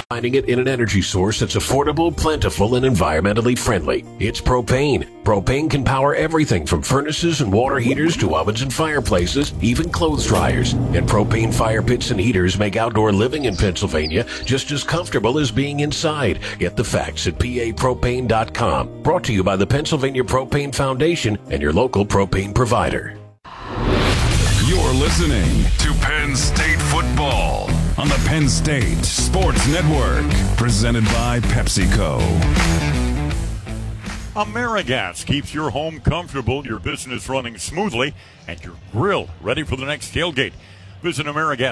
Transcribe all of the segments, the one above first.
finding it in an energy source that's affordable, plentiful, and environmentally friendly. It's propane. Propane can power everything from furnaces and water heaters to ovens and fireplaces, even clothes dryers. And propane fire pits and heaters make outdoor living in Pennsylvania just as comfortable as being inside. Get the facts at papropane.com. Brought to you by the Pennsylvania Propane Foundation and your local propane provider. You're listening to Penn State football on the Penn State Sports Network, presented by PepsiCo. AmeriGas keeps your home comfortable, your business running smoothly, and your grill ready for the next tailgate. Visit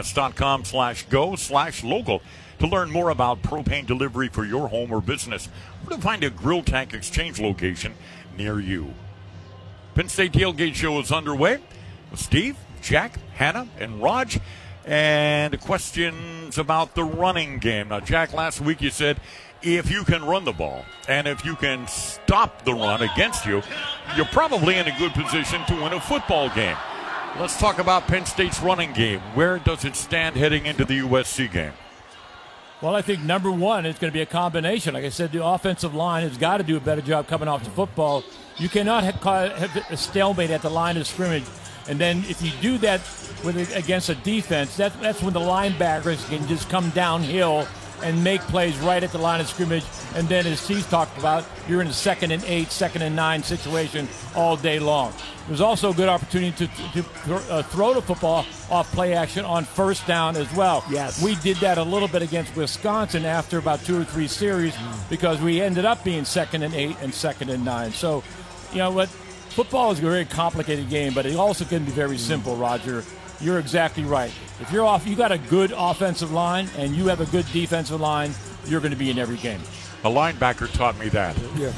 AmeriGas.com/go/local to learn more about propane delivery for your home or business, or to find a grill tank exchange location near you. Penn State Tailgate Show is underway with Steve, Jack, Hannah, and Raj, and questions about the running game. Now, Jack, last week you said if you can run the ball and if you can stop the run against you, you're probably in a good position to win a football game. Let's talk about Penn State's running game. Where does it stand heading into the USC game? Well, I think number one, it's going to be a combination. Like I said, the offensive line has got to do a better job coming off the football. You cannot have a stalemate at the line of scrimmage. And then if you do that against a defense, that's when the linebackers can just come downhill and make plays right at the line of scrimmage. And then, as Steve talked about, you're in a 2nd and 8, 2nd and 9 situation all day long. There's also a good opportunity to throw the football off play action on first down as well. Yes. We did that a little bit against Wisconsin after about 2 or 3 series because we ended up being 2nd and 8 and 2nd and 9. So, you know what? Football is a very complicated game, but it also can be very simple, Roger. You're exactly right. If you got a good offensive line and you have a good defensive line, you're going to be in every game. A linebacker taught me that.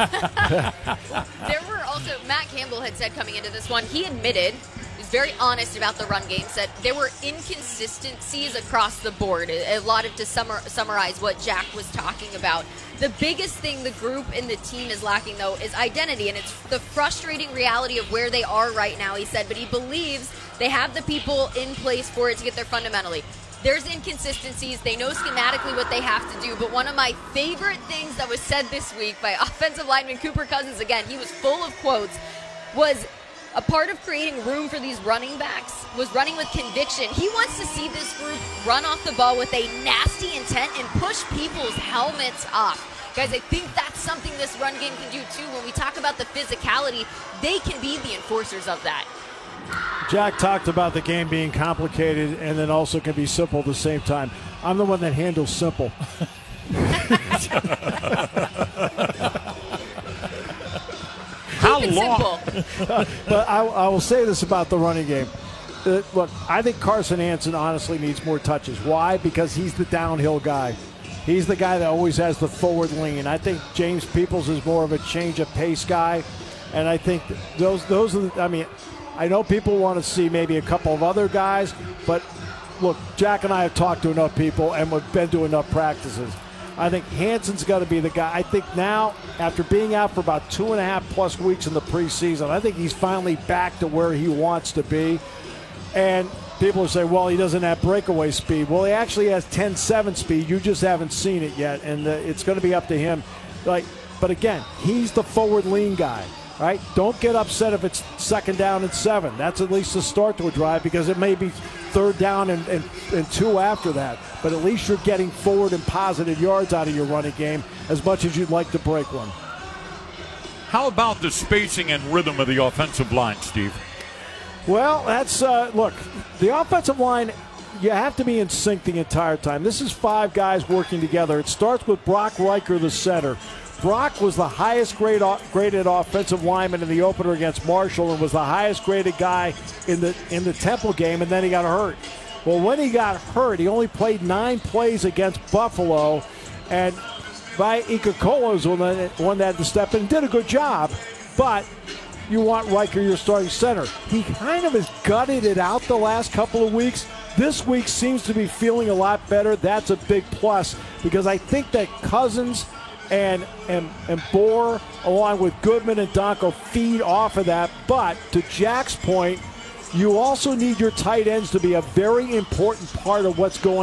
There were also, Matt Campbell had said coming into this one, he admitted, he was very honest about the run game, said there were inconsistencies across the board. A lot of to summarize what Jack was talking about. The biggest thing the group and the team is lacking, though, is identity, and it's the frustrating reality of where they are right now, he said, but he believes they have the people in place for it to get there fundamentally. There's inconsistencies. They know schematically what they have to do, but one of my favorite things that was said this week by offensive lineman Cooper Cousins, again, he was full of quotes, was a part of creating room for these running backs was running with conviction. He wants to see this group run off the ball with a nasty intent and push people's helmets off. Guys, I think that's something this run game can do too. When we talk about the physicality, they can be the enforcers of that. Jack talked about the game being complicated and then also can be simple at the same time. I'm the one that handles simple. How long? But I will say this about the running game. Look, I think Carson Hansen honestly needs more touches. Why? Because he's the downhill guy. He's the guy that always has the forward lean. I think James Peoples is more of a change of pace guy. And I think those are I mean, I know people want to see maybe a couple of other guys, but look, Jack and I have talked to enough people and we've been to enough practices. I think Hansen's got to be the guy. I think now, after being out for about 2.5+ weeks in the preseason, I think he's finally back to where he wants to be. And people are saying, well, he doesn't have breakaway speed. Well, he actually has 10.7 speed. You just haven't seen it yet, and it's going to be up to him. But again, he's the forward lean guy. Right? Don't get upset if it's 2nd down and 7. That's at least the start to a drive because it may be 3rd down and 2 after that. But at least you're getting forward and positive yards out of your running game as much as you'd like to break one. How about the spacing and rhythm of the offensive line, Steve? Well, that's look, the offensive line, you have to be in sync the entire time. This is 5 guys working together. It starts with Brock Riker, the center. Brock was the highest graded offensive lineman in the opener against Marshall and was the highest graded guy in the Temple game, and then he got hurt. Well, when he got hurt, he only played 9 plays against Buffalo, and Ikukola was the one that had to step in and did a good job, but you want Riker, your starting center. He kind of has gutted it out the last couple of weeks. This week seems to be feeling a lot better. That's a big plus because I think that Cousins and Bohr, along with Goodman and Donko, feed off of that. But to Jack's point, you also need your tight ends to be a very important part of what's going